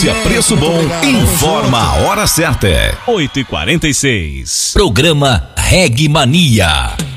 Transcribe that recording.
Farmácia Preço Bom informa a hora certa. 8h46. Programa Reg Mania.